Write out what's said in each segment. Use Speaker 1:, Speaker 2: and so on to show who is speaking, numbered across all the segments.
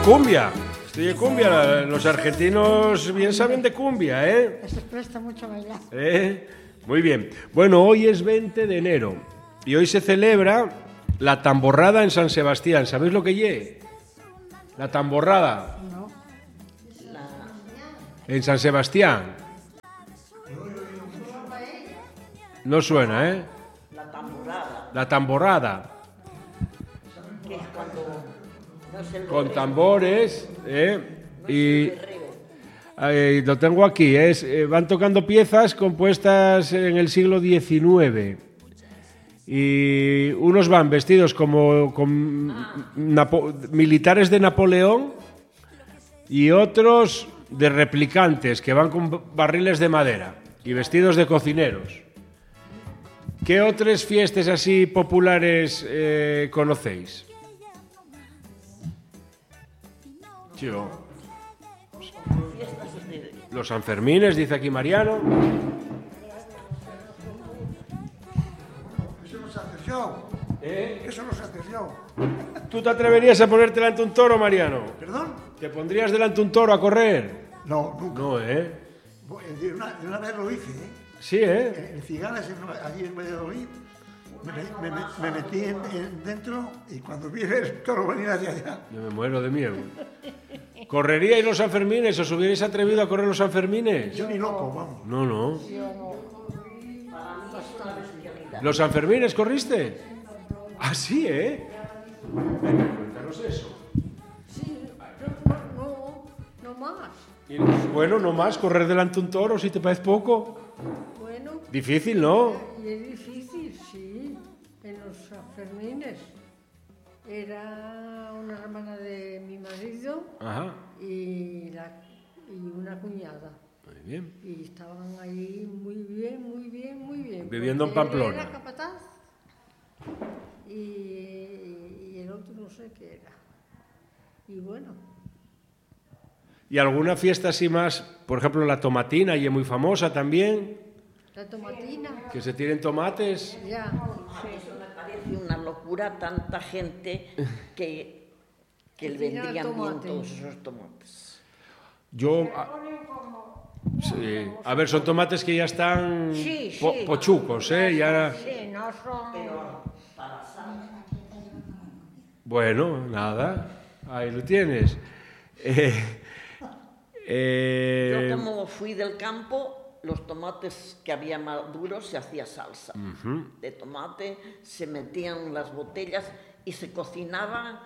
Speaker 1: cumbia. Estoy de cumbia. Los argentinos bien saben de cumbia, ¿eh?
Speaker 2: Eso presta mucho a bailar.
Speaker 1: Muy bien. Bueno, hoy es 20 de enero y hoy se celebra la tamborrada en San Sebastián. ¿Sabéis lo que lle? La tamborrada.
Speaker 2: No.
Speaker 1: En San Sebastián. No suena, ¿eh?
Speaker 3: La tamborrada,
Speaker 1: La tamborrada.
Speaker 3: que es cuando no es el
Speaker 1: Con
Speaker 3: berreo,
Speaker 1: tambores, y
Speaker 3: berreo.
Speaker 1: lo tengo aquí, van tocando piezas compuestas en el siglo XIX y unos van vestidos como militares de Napoleón y otros de replicantes que van con barriles de madera y vestidos de cocineros. ¿Qué otras fiestas así populares conocéis? Yo. Los Sanfermines, dice aquí Mariano.
Speaker 4: Eso no se hace show. Eso no se hace show.
Speaker 1: ¿Tú te atreverías a ponerte delante un toro, Mariano?
Speaker 4: ¿Perdón?
Speaker 1: ¿Te pondrías delante un toro a correr?
Speaker 4: No, nunca.
Speaker 1: No, ¿eh?
Speaker 4: De una vez lo hice, ¿eh?
Speaker 1: Sí, ¿eh?
Speaker 4: En Cigalas, allí en Valladolid, me metí dentro y cuando vi el toro venir hacia allá.
Speaker 1: Yo me muero de miedo. ¿Correríais los Sanfermines? ¿Os hubierais atrevido a correr los Sanfermines?
Speaker 4: Yo ni loco, vamos.
Speaker 1: No, no. ¿Los Sanfermines corriste? Ah, sí, ¿eh? Venga, cuéntanos eso.
Speaker 2: Sí, no más.
Speaker 1: Y, bueno, no más, correr delante un toro, si te parece poco.
Speaker 2: Bueno,
Speaker 1: Difícil, ¿no?
Speaker 2: y es difícil, sí. En los Sanfermines era una hermana de mi marido
Speaker 1: Ajá.
Speaker 2: y una cuñada.
Speaker 1: Muy bien.
Speaker 2: Y estaban ahí muy bien, muy bien, muy bien.
Speaker 1: Viviendo en
Speaker 2: Porque él
Speaker 1: Pamplona.
Speaker 2: Era capataz y el otro no sé qué era. Y bueno,
Speaker 1: ¿Y alguna fiesta así más? Por ejemplo, la tomatina, y es muy famosa también,
Speaker 2: la tomatina,
Speaker 1: que se tiren tomates.
Speaker 2: ya.
Speaker 3: Eso me parece una locura, tanta gente que le
Speaker 2: Tiene
Speaker 3: vendrían bien
Speaker 2: tomate.
Speaker 3: todos esos tomates.
Speaker 1: Yo... sí. A ver, son tomates que ya están
Speaker 3: Sí, sí.
Speaker 1: pochucos, ¿eh? Ya...
Speaker 2: Sí, no son...
Speaker 1: Bueno, nada, ahí lo tienes.
Speaker 3: Yo como fui del campo, los tomates que había maduros se hacía salsa de tomate, se metían las botellas y se cocinaba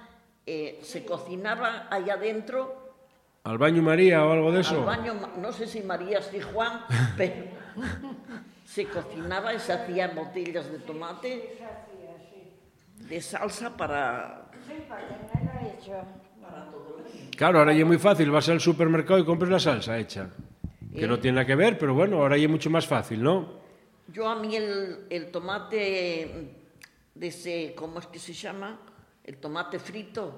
Speaker 3: allá adentro.
Speaker 1: ¿Al baño María o algo de eso?
Speaker 3: Al baño, no sé si María sí Juan, pero se cocinaba y se hacían botellas de tomate de salsa para todo el mundo.
Speaker 1: Claro, ahora ya es muy fácil, vas al supermercado y compras la salsa hecha. Que no tiene nada que ver, pero bueno, ahora ya es mucho más fácil, ¿no?
Speaker 3: Yo a mí el tomate de ese, ¿cómo es que se llama? El tomate frito,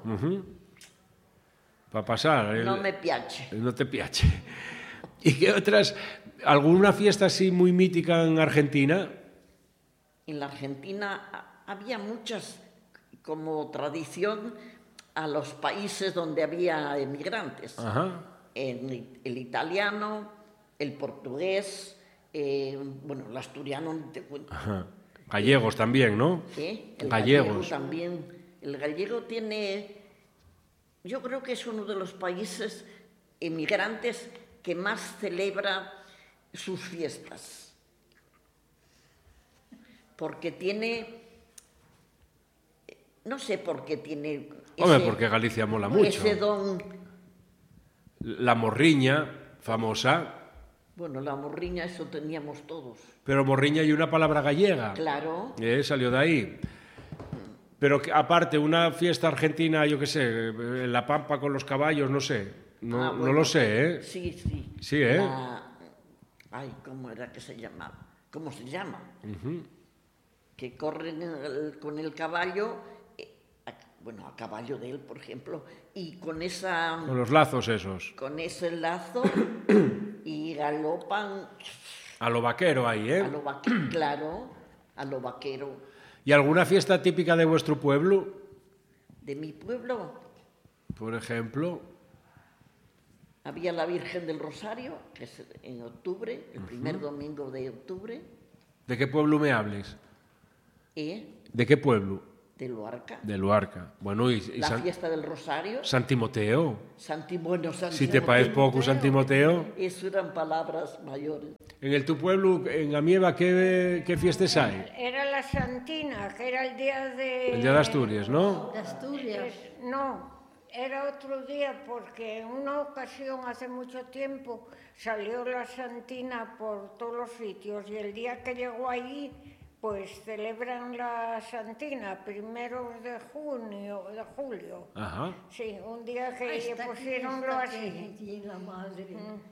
Speaker 1: Para pasar.
Speaker 3: no me piace.
Speaker 1: No te piache. ¿Y qué otras? ¿Alguna fiesta así muy mítica en Argentina?
Speaker 3: En la Argentina había muchas, como tradición, a los países donde había emigrantes.
Speaker 1: Ajá.
Speaker 3: El italiano, el portugués, bueno, el asturiano, no te cuento.
Speaker 1: Ajá. Gallegos también, ¿no?
Speaker 3: El
Speaker 1: Gallegos.
Speaker 3: gallego también. El gallego tiene, yo creo que es uno de los países emigrantes que más celebra sus fiestas. Porque tiene, no sé por qué tiene
Speaker 1: Hombre, porque Galicia mola mucho.
Speaker 3: ese don.
Speaker 1: La morriña, famosa.
Speaker 3: Bueno, la morriña, eso teníamos todos.
Speaker 1: Pero morriña hay una palabra gallega.
Speaker 3: Claro.
Speaker 1: Salió de ahí. Pero aparte, una fiesta argentina, yo qué sé, en La Pampa con los caballos, no sé. No,
Speaker 3: Bueno,
Speaker 1: no lo sé, ¿eh?
Speaker 3: Sí, sí.
Speaker 1: Sí, ¿eh?
Speaker 3: Ay, ¿cómo era que se llamaba? ¿Cómo se llama? Que corren con el caballo, bueno, a caballo de él, por ejemplo, y con
Speaker 1: Con los lazos esos.
Speaker 3: con ese lazo y galopan
Speaker 1: A lo vaquero ahí, ¿eh?
Speaker 3: a lo vaquero, claro, a lo vaquero.
Speaker 1: ¿Y alguna fiesta típica de vuestro pueblo?
Speaker 3: De mi pueblo,
Speaker 1: Por ejemplo,
Speaker 3: Había la Virgen del Rosario, que es en octubre, el primer domingo de octubre,
Speaker 1: ¿de qué pueblo me hables?
Speaker 3: y
Speaker 1: ¿De qué pueblo?
Speaker 3: de Luarca.
Speaker 1: De Luarca. Bueno, y
Speaker 3: La fiesta del Rosario,
Speaker 1: San Timoteo.
Speaker 3: Bueno,
Speaker 1: Si te parece poco San Timoteo.
Speaker 3: Eso eran palabras mayores.
Speaker 1: En el tu pueblo, en Amieva, ¿qué fiestas hay?
Speaker 2: Era la Santina, que era el día de...
Speaker 1: El día de Asturias, ¿no?
Speaker 2: De Asturias. No, era otro día porque en una ocasión, hace mucho tiempo, salió la Santina por todos los sitios y el día que llegó allí, pues celebran la Santina, primeros de julio.
Speaker 1: Ajá.
Speaker 2: Sí, un día que
Speaker 5: Está
Speaker 2: pusieronlo así.
Speaker 5: aquí la madre.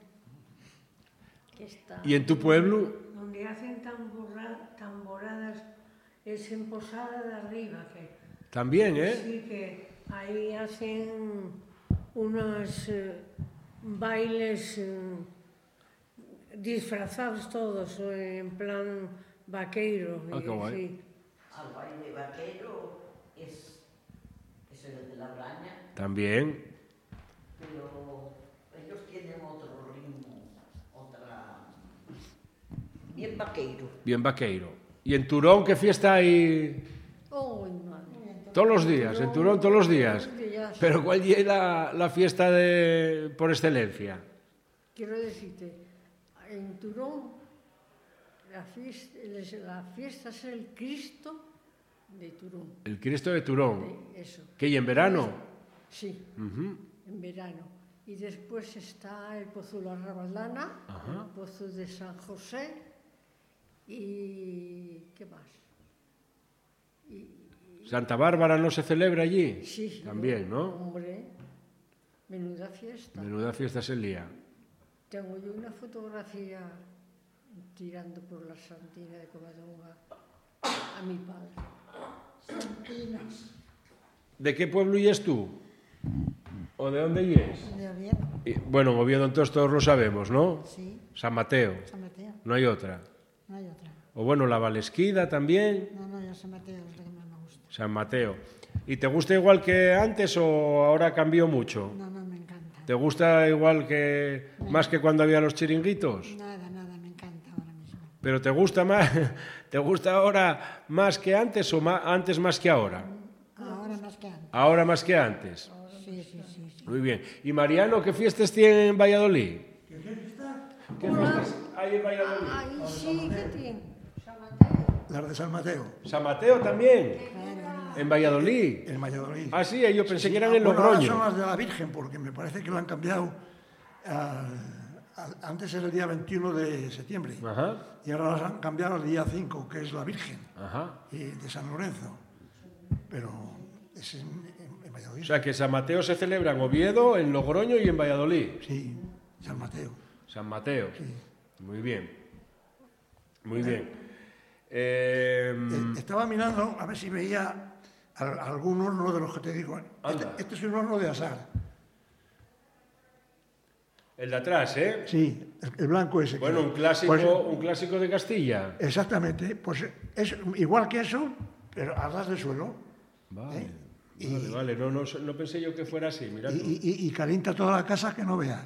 Speaker 5: Que está.
Speaker 1: ¿Y en tu pueblo?
Speaker 5: Donde hacen tamboradas es en Posada de Arriba. Que,
Speaker 1: También, ¿eh?
Speaker 5: sí, que ahí hacen unos bailes disfrazados todos, en plan vaqueiro.
Speaker 1: Ah, qué guay.
Speaker 5: Sí.
Speaker 3: Al baile vaquero es el de la braña,
Speaker 1: También.
Speaker 3: pero ellos tienen otro ritmo, bien vaqueiro.
Speaker 1: Bien vaqueiro. ¿Y en Turón qué fiesta hay?
Speaker 2: Uy, madre.
Speaker 1: Todos los días, en Turón todos los días.
Speaker 2: Todos los días.
Speaker 1: Pero ¿cuál es la fiesta por excelencia?
Speaker 2: Quiero decirte, en Turón, la fiesta es el Cristo de Turón.
Speaker 1: El Cristo de Turón.
Speaker 2: Eso.
Speaker 1: ¿Qué, y en verano?
Speaker 2: Sí,
Speaker 1: Ujú.
Speaker 2: en verano. Y después está el Pozo de la Rabaldana, el Pozo de San José y... ¿qué más?
Speaker 1: Santa Bárbara no se celebra allí.
Speaker 2: Sí.
Speaker 1: También, ¿no?
Speaker 2: Hombre, menuda fiesta.
Speaker 1: Menuda fiesta es el día.
Speaker 2: Tengo yo una fotografía tirando por la Santina de Covadonga a mi padre.
Speaker 5: Santinas.
Speaker 1: ¿De qué pueblo y es tú? ¿O de dónde y es?
Speaker 5: De Oviedo.
Speaker 1: Bueno, en Oviedo entonces todos lo sabemos, ¿no?
Speaker 5: Sí,
Speaker 1: San Mateo.
Speaker 5: San Mateo.
Speaker 1: No hay otra.
Speaker 5: No hay otra.
Speaker 1: O bueno, la Valesquida también.
Speaker 5: No, yo San Mateo es la que más me gusta.
Speaker 1: San Mateo. ¿Y te gusta igual que antes o ahora cambió mucho?
Speaker 5: No, me encanta.
Speaker 1: ¿Te gusta igual que más que cuando había los chiringuitos?
Speaker 5: Nada, me encanta ahora mismo.
Speaker 1: ¿Pero te gusta más, te gusta ahora más que antes o antes más que ahora?
Speaker 5: Ahora más que antes.
Speaker 1: Ahora más que antes.
Speaker 5: Sí.
Speaker 1: Muy bien. ¿Y Mariano, qué fiestas tiene en Valladolid? ¿Qué fiestas hay en Valladolid?
Speaker 2: Ay, sí, ¿qué tiene? San Mateo.
Speaker 4: Las de San Mateo,
Speaker 1: ¿San Mateo también? ¿En Valladolid?
Speaker 4: en Valladolid.
Speaker 1: Ah, sí, yo pensé que eran en
Speaker 4: Bueno, ahora son
Speaker 1: Logroño.
Speaker 4: las de la Virgen, porque me parece que lo han cambiado. Antes era el día 21 de septiembre.
Speaker 1: Ajá,
Speaker 4: Y ahora las han cambiado al día 5, que es la Virgen,
Speaker 1: ajá.
Speaker 4: y de San Lorenzo. Pero es en Valladolid.
Speaker 1: O sea que San Mateo se celebra en Oviedo, en Logroño y en Valladolid.
Speaker 4: Sí, San Mateo.
Speaker 1: San Mateo.
Speaker 4: Sí.
Speaker 1: Muy bien. Muy bien.
Speaker 4: Estaba mirando a ver si veía algún horno de los que te digo.
Speaker 1: Anda.
Speaker 4: Este es un horno de asar.
Speaker 1: El de atrás, ¿eh?
Speaker 4: Sí, el blanco ese.
Speaker 1: Bueno,
Speaker 4: Pues,
Speaker 1: un clásico de Castilla.
Speaker 4: exactamente, pues es igual que eso, pero a ras de suelo.
Speaker 1: Vale,
Speaker 4: ¿Eh?
Speaker 1: vale. No pensé yo que fuera así, mira tú.
Speaker 4: Y calienta toda la casa que no vea.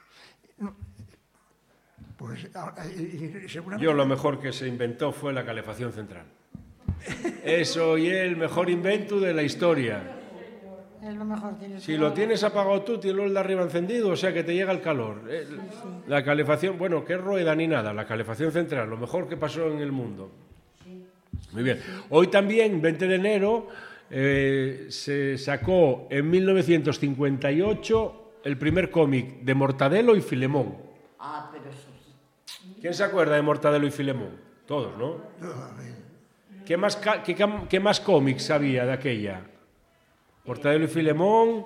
Speaker 4: Pues seguramente...
Speaker 1: Yo lo mejor que se inventó fue la calefacción central. Eso y el mejor invento de la historia.
Speaker 5: Es lo mejor.
Speaker 1: Si lo tienes apagado tú, tienes el de arriba encendido, o sea que te llega el calor. La calefacción, bueno, que rueda ni nada, la calefacción central, lo mejor que pasó en el mundo. Muy bien. Hoy también, 20 de enero, se sacó en 1958 el primer cómic de Mortadelo y Filemón.
Speaker 3: Ah, pero eso sí.
Speaker 1: ¿Quién se acuerda de Mortadelo y Filemón? Todos, ¿no? ¿Qué más cómics había de aquella? Mortadelo y Filemón.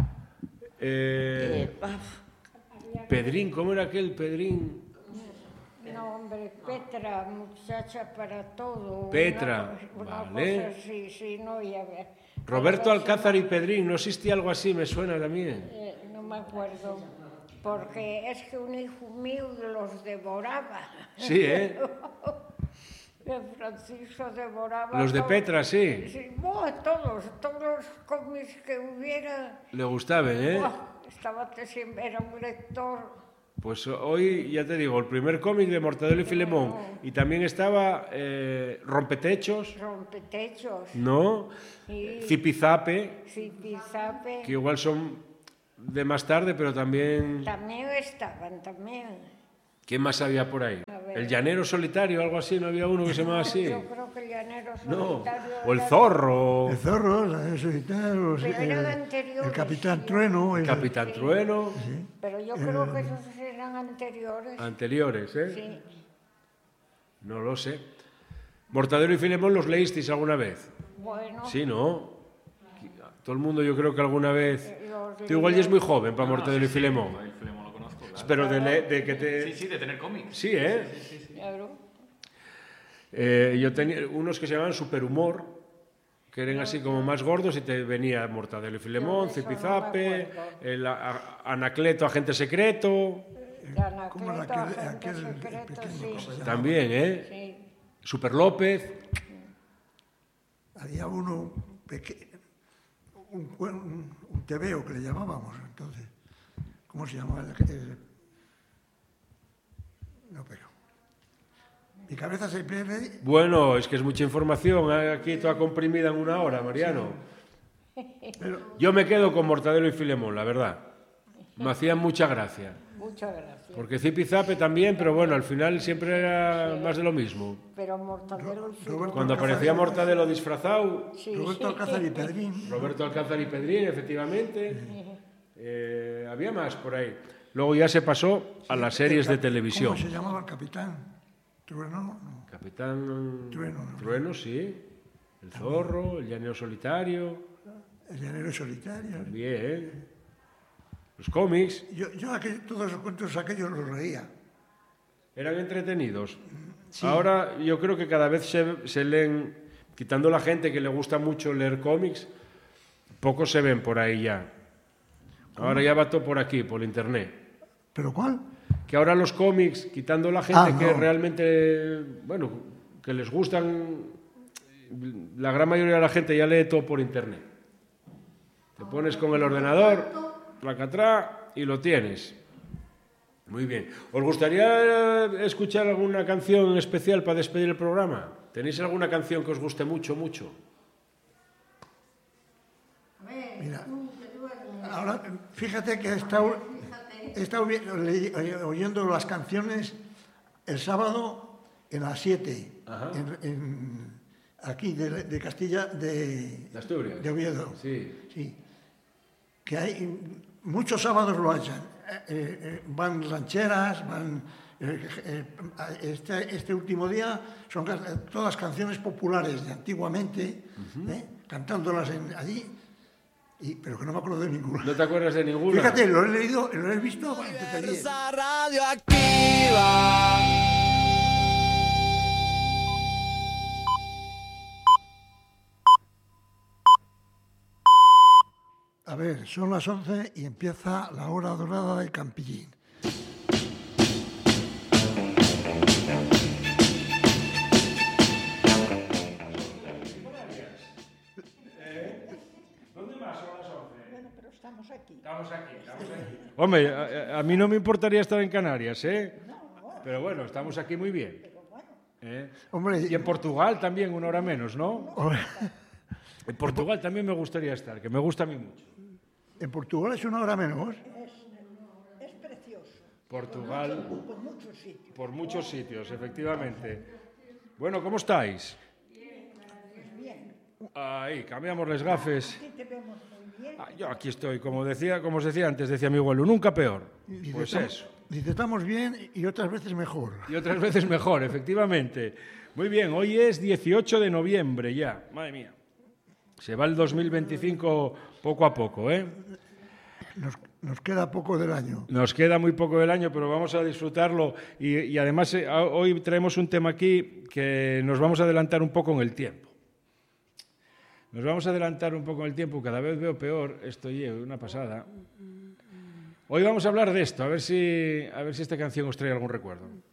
Speaker 1: Pedrín, ¿cómo era aquel Pedrín?
Speaker 2: No, hombre, Petra, muchacha para todo.
Speaker 1: Petra,
Speaker 2: una
Speaker 1: vale.
Speaker 2: cosa así, sí, no, ya ve.
Speaker 1: Roberto Alcázar y Pedrín, ¿no existía algo así? Me suena también.
Speaker 2: No me acuerdo, porque es que un hijo mío los devoraba.
Speaker 1: Sí, ¿eh?
Speaker 2: Francisco devoraba...
Speaker 1: Los de
Speaker 2: todo.
Speaker 1: Petra, sí.
Speaker 2: Sí, todos los cómics que hubiera...
Speaker 1: Le gustaban, ¿eh?
Speaker 2: Estaba siempre, era un lector...
Speaker 1: Pues hoy, ya te digo, el primer cómic de Mortadelo y Filemón. Y también estaba Rompetechos,
Speaker 2: Rompetechos.
Speaker 1: ¿no?
Speaker 2: Sí.
Speaker 1: Zipizape,
Speaker 2: Zipizape.
Speaker 1: que igual son de más tarde, pero también...
Speaker 2: También estaban, también.
Speaker 1: ¿Qué más había por ahí?
Speaker 2: A ver.
Speaker 1: El llanero solitario, algo así, ¿no había uno que se llamaba así?
Speaker 2: Yo creo que el llanero
Speaker 1: No,
Speaker 2: solitario...
Speaker 1: o el
Speaker 2: era-
Speaker 1: zorro,
Speaker 4: El zorro, la solitario,
Speaker 2: Pero eran anteriores,
Speaker 4: el capitán
Speaker 2: sí.
Speaker 4: Trueno.
Speaker 1: el capitán Trueno,
Speaker 2: Pero yo creo que esos eran anteriores.
Speaker 1: anteriores, ¿eh?
Speaker 2: Sí.
Speaker 1: No lo sé. Mortadelo y Filemón, ¿los leísteis alguna vez?
Speaker 2: Bueno,
Speaker 1: Sí, ¿no? Todo el mundo yo creo que alguna vez...
Speaker 2: los
Speaker 1: Tú igual ya es muy
Speaker 2: leí.
Speaker 1: joven para Mortadelo y Filemón.
Speaker 6: El Filemón lo conozco, claro.
Speaker 1: Pero de que te...
Speaker 6: Sí, de tener cómics.
Speaker 1: Sí, ¿eh?
Speaker 2: Claro.
Speaker 1: Yo tenía unos que se llamaban Superhumor, que eran así como más gordos y te venía Mortadelo y Filemón,
Speaker 2: Yo de eso
Speaker 1: Zipizape,
Speaker 2: no me acuerdo.
Speaker 1: el Anacleto, Agente Secreto,
Speaker 4: ¿Cómo era
Speaker 2: Anacleto,
Speaker 4: aquel
Speaker 2: agente secreto,
Speaker 4: pequeño
Speaker 2: sí.
Speaker 4: que se llamaba?
Speaker 1: también, ¿eh?
Speaker 2: Sí.
Speaker 1: Super López,
Speaker 4: Había uno un tebeo que le llamábamos entonces. ¿Cómo se llamaba? No, pero... Mi cabeza se pierde.
Speaker 1: bueno, es que es mucha información, aquí toda comprimida en una hora, Mariano. Yo me quedo con Mortadelo y Filemón, la verdad. Me hacían mucha gracia.
Speaker 2: Muchas gracias.
Speaker 1: Porque Zipizape también, pero bueno, al final siempre era más de lo mismo.
Speaker 2: Pero Mortadelo y Filemón.
Speaker 4: Roberto
Speaker 1: Cuando
Speaker 4: Alcázar
Speaker 1: aparecía
Speaker 4: y-
Speaker 1: Mortadelo disfrazado,
Speaker 2: Sí,
Speaker 4: Roberto Alcázar y Pedrín.
Speaker 1: Roberto Alcázar y Pedrín, efectivamente. Había más por ahí. Luego ya se pasó a las series de televisión.
Speaker 4: ¿Cómo se llamaba el capitán? Trueno, no.
Speaker 1: Capitán
Speaker 4: Trueno.
Speaker 1: Trueno, sí. El zorro, el llanero solitario.
Speaker 4: El llanero solitario.
Speaker 1: Bien. Los cómics
Speaker 4: Yo todos los cuentos aquellos los leía.
Speaker 1: eran entretenidos. Ahora yo creo que cada vez se leen, quitando la gente que le gusta mucho leer cómics, pocos se ven por ahí ya. Ahora ya va todo por aquí, por internet.
Speaker 4: ¿Pero cuál?
Speaker 1: Que ahora los cómics, quitando la gente que
Speaker 4: no.
Speaker 1: realmente, bueno, que les gustan, la gran mayoría de la gente ya lee todo por internet. Te pones con el ordenador, placatrá, y lo tienes. Muy bien. ¿Os gustaría escuchar alguna canción en especial para despedir el programa? ¿Tenéis alguna canción que os guste mucho, mucho?
Speaker 4: Mira, ahora fíjate que he estado oyendo las canciones el sábado en las 7, aquí de Castilla,
Speaker 1: De Asturias.
Speaker 4: de Oviedo.
Speaker 1: Sí.
Speaker 4: Sí. Que hay muchos sábados lo hacen. Van rancheras, van... Este último día son todas canciones populares de antiguamente, cantándolas allí, pero que no me acuerdo de ninguna.
Speaker 1: ¿No te acuerdas de ninguna?
Speaker 4: Fíjate, lo he leído, lo he visto antes de ayer.
Speaker 7: Fuerza radioactiva.
Speaker 4: A ver, son las 11 y empieza la hora dorada del Campillín.
Speaker 1: ¿Dónde más son las 11?
Speaker 2: Bueno, pero estamos aquí.
Speaker 1: Estamos aquí. Hombre, a mí no me importaría estar en Canarias, ¿eh? Pero bueno, estamos aquí muy bien.
Speaker 4: Hombre,
Speaker 1: Y en Portugal también, una hora menos, ¿no? En Portugal también me gustaría estar, que me gusta a mí mucho.
Speaker 4: en Portugal es una hora menos.
Speaker 2: Es precioso.
Speaker 1: Portugal,
Speaker 2: Por muchos sitios.
Speaker 1: por muchos sitios, efectivamente. Bueno, ¿cómo estáis?
Speaker 2: Bien.
Speaker 1: Ahí, cambiamos las gafes.
Speaker 2: Aquí te vemos muy bien.
Speaker 1: Yo aquí estoy, como os decía antes, decía mi abuelo, nunca peor.
Speaker 4: Dice,
Speaker 1: Pues eso.
Speaker 4: Dice, estamos bien y otras veces mejor.
Speaker 1: Y otras veces mejor, efectivamente. Muy bien, hoy es 18 de noviembre ya. Madre mía. Se va el 2025 poco a poco, ¿eh?
Speaker 4: Nos queda poco del año.
Speaker 1: Nos queda muy poco del año, pero vamos a disfrutarlo. Y además hoy traemos un tema aquí que nos vamos a adelantar un poco en el tiempo. Nos vamos a adelantar un poco en el tiempo. Cada vez veo peor. Esto es una pasada. Hoy vamos a hablar de esto, a ver si esta canción os trae algún recuerdo.